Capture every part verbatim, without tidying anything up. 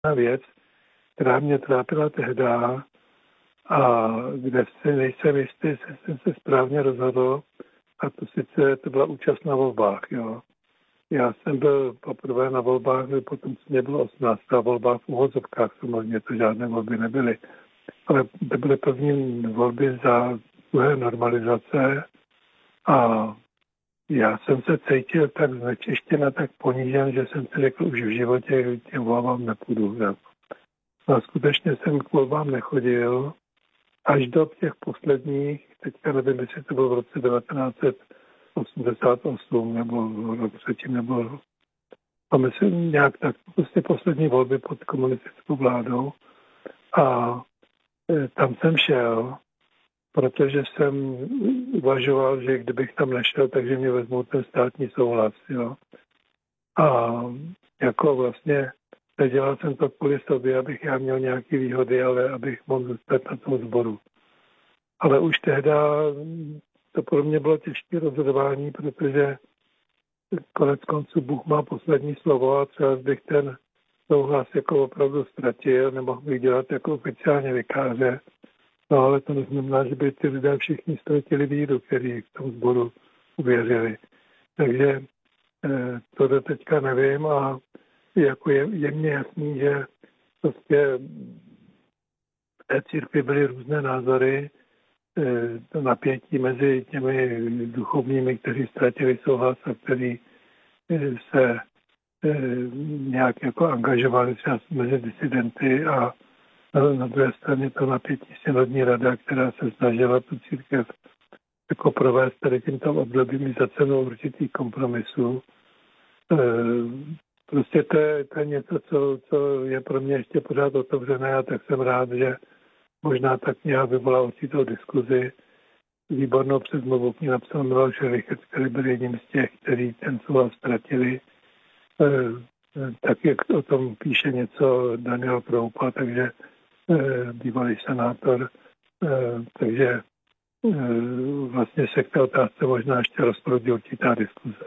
věc, která mě trápila tehdy a kde si nejsem jistý, že jsem se správně rozhodl, a to sice to byla účast na volbách. Jo. Já jsem byl poprvé na volbách, potom mě bylo osmnáct na volbách v uvozovkách, samozřejmě to žádné volby nebyly. Ale to byly první volby za druhé normalizace a já jsem se cítil tak znečištěn a tak ponížen, že jsem si řekl, už v životě k těm volbám nepůjdu. No a skutečně jsem k volbám nechodil až do těch posledních, teďka nevím, jestli to bylo v roce devatenáct set osmdesát osm nebo rok předtím, nebo a myslím nějak tak, prostě poslední volby pod komunistickou vládou a e, tam jsem šel, protože jsem uvažoval, že kdybych tam nešel, takže mě vezmou ten státní souhlas, jo. A jako vlastně nedělal jsem to kvůli sobě, abych já měl nějaké výhody, ale abych mohl zůstat na tom sboru. Ale už tehdy to pro mě bylo těžké rozhodování, protože konec konců Bůh má poslední slovo a třeba bych ten souhlas jako opravdu ztratil, nemohl bych dělat jako oficiálně vikáře. No ale to neznamená, že by ty lidé všichni ztratili víru, kteří k tomu sboru uvěřili. Takže eh, to do teďka nevím a jako je, je mně jasný, že prostě v té církvi byly různé názory, eh, to napětí mezi těmi duchovními, kteří ztratili souhlas a kteří eh, se eh, nějak jako angažovali třeba mezi disidenty a na druhé straně to napětí synodní rada, která se snažila tu církev jako provést tady tímto obdobím za cenu určitých kompromisů. E, prostě to je, to je něco, co, co je pro mě ještě pořád otevřené a tak jsem rád, že možná ta kniha vyvolá určitou diskuzi. Výbornou předmluvu k ní napsal Miloš Rychec, který byl jedním z těch, kteří ten souhlas ztratili. E, tak jak o tom píše něco Daniel Kroupa, takže bývalý senátor, takže vlastně se k té otázce možná ještě rozproudí určitá diskuze.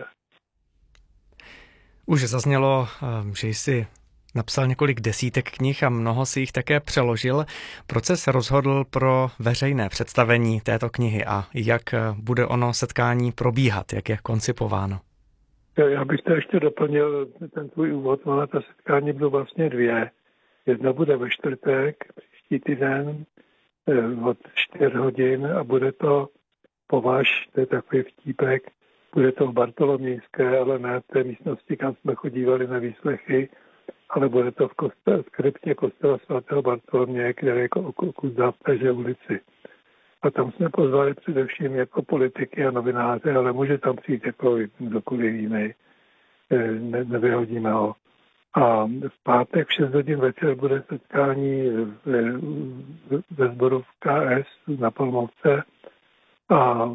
Už zaznělo, že jsi napsal několik desítek knih a mnoho si jich také přeložil. Proč se rozhodl pro veřejné představení této knihy a jak bude ono setkání probíhat, jak je koncipováno? Já bych to ještě doplnil, ten tvůj úvod, ale ta setkání budou vlastně dvě. Jedna bude ve čtvrtek, příští týden od čtyři hodin a bude to považ, to je takový vtípek, bude to v Bartolomějské, ale ne v té místnosti, kam jsme chodívali na výslechy, ale bude to v, kostel, v kryptě kostela svatého Bartoloměje, který je jako kus dál v téže ulici. A tam jsme pozvali především jako politiky a novináře, ale může tam přijít jako kdokoliv jiný. Ne, nevyhodíme ho. A v pátek v šest hodin večer bude setkání ve, ve sboru v K S na Polmovce a, a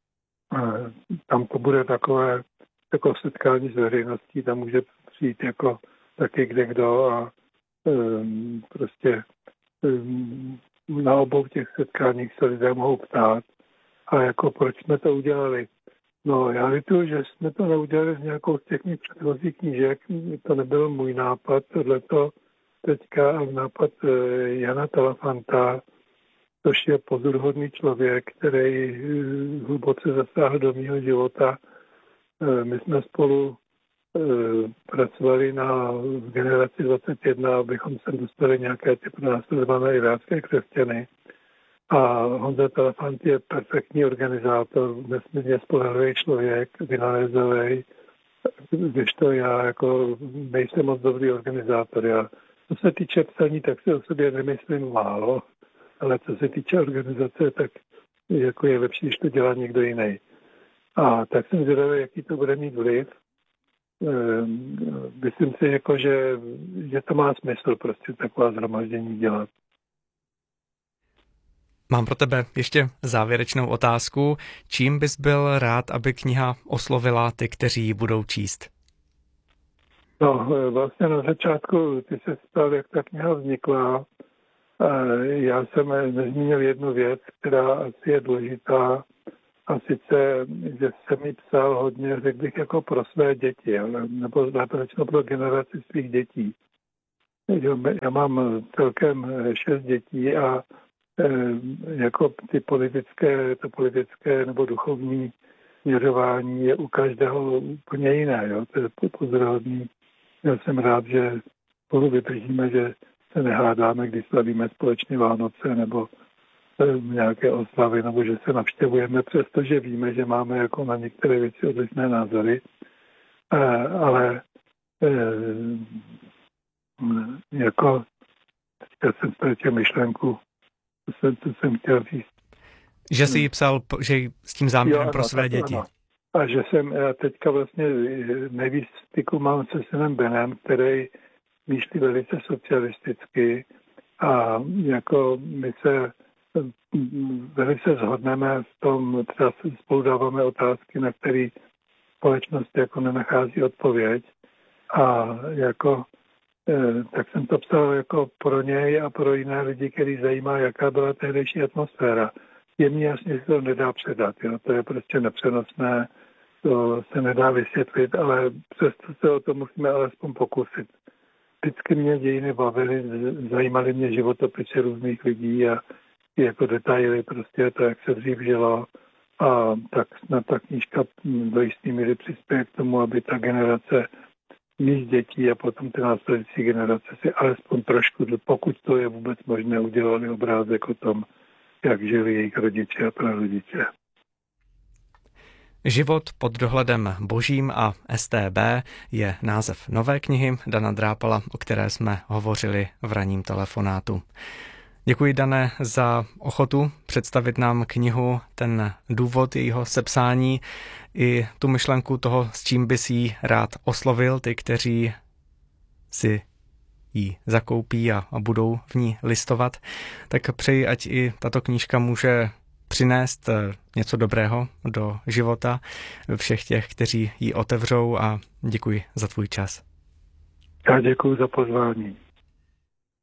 tam to bude takové jako setkání s veřejností, tam může přijít jako taky kde kdo a um, prostě um, na obou těch setkáních se lidé mohou ptát a jako proč jsme to udělali. No, já lituju, že jsme to neudělali z nějakou z těch mých předchozích knížek. To nebyl můj nápad, tohleto teďka nápad Jana Talafanta, což je pozoruhodný člověk, který hluboce zasáhl do mého života. My jsme spolu pracovali na generaci dvacet jedna, abychom sem dostali nějaké ty pronásledované irácké křesťany. A Honza Talafant je perfektní organizátor, nesmírně spolehlivý člověk, vynalézavý, když to já jako nejsem moc dobrý organizátor. Já, co se týče psaní, tak si o sobě nemyslím málo, ale co se týče organizace, tak jako je lepší, když to dělá někdo jiný. A tak jsem zvědavý, jaký to bude mít vliv. Myslím si, jako, že, že to má smysl prostě taková shromaždění dělat. Mám pro tebe ještě závěrečnou otázku. Čím bys byl rád, aby kniha oslovila ty, kteří ji budou číst? No, vlastně na začátku ty se ptal, jak ta kniha vznikla. Já jsem nezmínil jednu věc, která asi je důležitá, a sice, že jsem mi psal hodně, řekl bych, jako pro své děti, ale nebo lépe řečeno pro generaci svých dětí. Já mám celkem šest dětí a jako ty politické, to politické nebo duchovní směřování je u každého úplně jiné. Jo? To je pozoruhodný. Já jsem rád, že spolu vydržíme, že se nehádáme, když slavíme společně Vánoce nebo nějaké oslavy, nebo že se navštěvujeme, přestože víme, že máme jako na některé věci odlišné názory. Ale jako teďka jsem ztratil myšlenku, co jsem, co jsem chtěl říct. Že jsi jí psal, že s tím záměrem jo, pro své tak, děti. Ano. A že jsem já teďka vlastně nejvíc styku mám se synem Benem, který myšlí velice socialisticky a jako my se velice shodneme v tom, třeba spolu dáváme otázky, na které společnost jako nenachází odpověď a jako tak jsem to psal jako pro něj a pro jiné lidi, který zajímá, jaká byla tehdejší atmosféra. Je mi jasně, že to nedá předat, jo? To je prostě nepřenosné, to se nedá vysvětlit, ale přesto se o to musíme alespoň pokusit. Vždycky mě dějiny bavily, zajímaly mě životopisy různých lidí a jako detaily, prostě to, jak se dřív žilo. A tak snad ta knížka do jistý míry přispěje k tomu, aby ta generace mých dětí a potom ty následující generace si alespoň trošku, pokud to je vůbec možné, udělali obrázek o tom, jak žili jejich rodiče a prarodiče. Život pod dohledem božím a S T B je název nové knihy Dana Drápala, o které jsme hovořili v ranním telefonátu. Děkuji, Dané, za ochotu představit nám knihu, ten důvod jejího sepsání i tu myšlenku toho, s čím bys jí rád oslovil, ty, kteří si ji zakoupí a, a budou v ní listovat. Tak přeji, ať i tato knížka může přinést něco dobrého do života všech těch, kteří ji otevřou, a děkuji za tvůj čas. Já děkuji za pozvání.